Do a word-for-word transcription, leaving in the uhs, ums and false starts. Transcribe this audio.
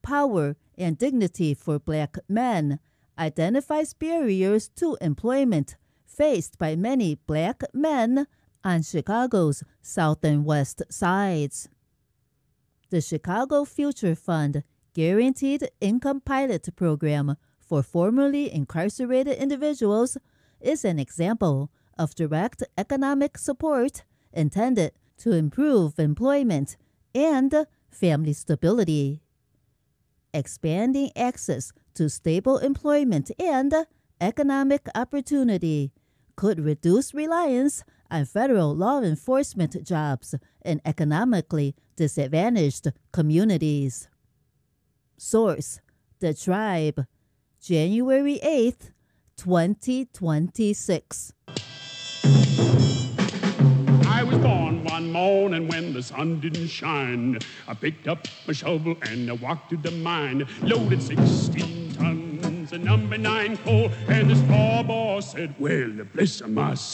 power and dignity for Black men identifies barriers to employment faced by many Black men on Chicago's South and West sides. The Chicago Future Fund Guaranteed Income Pilot Program for formerly incarcerated individuals is an example of direct economic support intended to improve employment and family stability. Expanding access to stable employment and economic opportunity could reduce reliance on federal law enforcement jobs in economically disadvantaged communities. Source: The Tribe, January eighth, twenty twenty-six. I was born one morning when the sun didn't shine. I picked up my shovel and I walked to the mine, loaded sixteen tons of number nine coal, and the straw boss said, well, bless my soul.